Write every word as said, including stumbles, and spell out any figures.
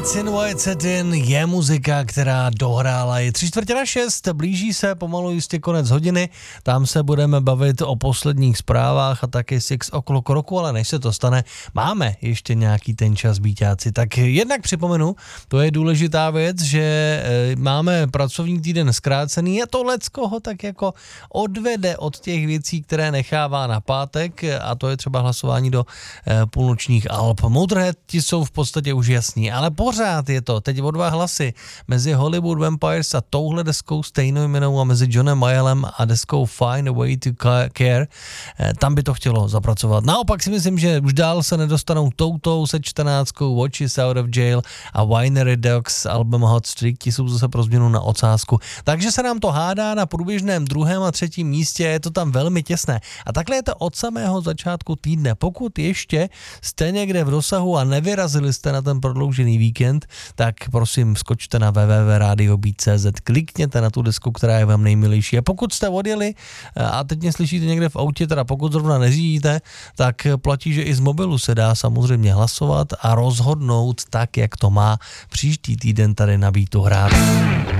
Nights in White Satin je muzika, která dohrála. Je tři čtvrtě na šest, blíží se pomalu jistě konec hodiny. Tam se budeme bavit o posledních zprávách a taky Six O'Clock roku, ale než se to stane, máme ještě nějaký ten čas, býťáci. Tak jednak připomenu, to je důležitá věc, že máme pracovní týden zkrácený a to leckoho tak jako odvede od těch věcí, které nechává na pátek, a to je třeba hlasování do půlnočních alb. Motorhead ti jsou v podstatě už jasní, ale pořád je to teď o dva hlasy mezi Hollywood Vampires a touhle deskou stejnojmennou a mezi Johnem Mayallem a deskou Find a Way to Care. Tam by to chtělo zapracovat. Naopak si myslím, že už dál se nedostanou toutou se čtrnáctkou Watch Is Out of Jail a Winery Dogs album Hot Streak, ti jsou zase pro změnu na ocásku. Takže se nám to hádá na průběžném druhém a třetím místě, je to tam velmi těsné. A takhle je to od samého začátku týdne. Pokud ještě jste někde v dosahu a nevyrazili jste na ten prodloužený víkend, tak prosím skočte na w w w tečka radio beat tečka c z, klikněte na tu desku, která je vám nejmilejší. A pokud jste odjeli a teď mě slyšíte někde v autě, teda pokud zrovna neřídíte, tak platí, že i z mobilu se dá samozřejmě hlasovat a rozhodnout tak, jak to má příští týden tady na Beatu hrát.